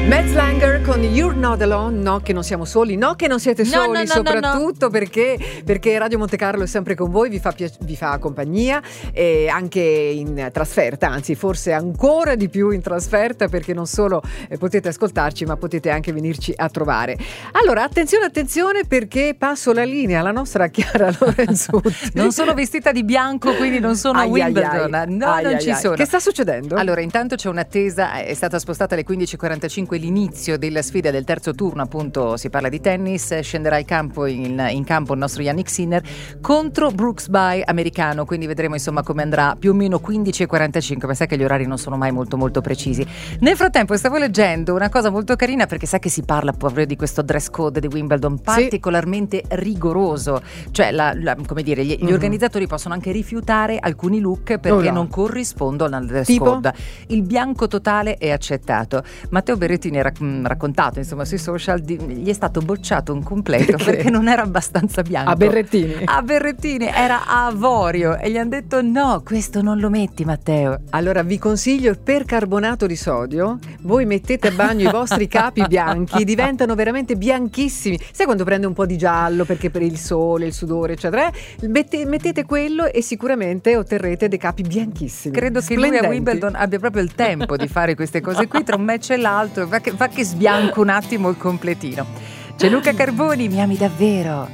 Matt Langer con You're Not Alone. No che non siamo soli, no che non siete soli, soprattutto perché Radio Monte Carlo è sempre con voi, vi fa compagnia, e anche in trasferta, anzi forse ancora di più in trasferta, perché non solo potete ascoltarci ma potete anche venirci a trovare. Allora attenzione, perché passo la linea alla nostra Chiara Lorenzutti. Non sono vestita di bianco, quindi non sono a Wimbledon. Non ci sono. Che sta succedendo? Allora, intanto c'è un'attesa, è stata spostata alle 15:45 l'inizio della sfida del terzo turno, appunto si parla di tennis. Scenderà in campo il nostro Jannik Sinner contro Brooks By, americano, quindi vedremo insomma come andrà, più o meno 15:45, ma sai che gli orari non sono mai molto molto precisi. Nel frattempo stavo leggendo una cosa molto carina, perché sai che si parla proprio di questo dress code di Wimbledon particolarmente rigoroso, cioè come dire, gli organizzatori possono anche rifiutare alcuni look perché non corrispondono al dress code. Il bianco totale è accettato. Matteo Berrettini ha raccontato insomma sui social gli è stato bocciato un completo perché non era abbastanza bianco. A Berrettini era avorio e gli hanno detto no, questo non lo metti, Matteo. Allora vi consiglio il percarbonato di sodio, voi mettete a bagno i vostri capi bianchi, diventano veramente bianchissimi. Sai quando prende un po' di giallo perché per il sole, il sudore eccetera, mettete quello e sicuramente otterrete dei capi bianchissimi. Credo che lui a Wimbledon abbia proprio il tempo di fare queste cose qui, tra un match e l'altro, fa che sbianco un attimo il completino. C'è Luca Carboni, mi ami davvero?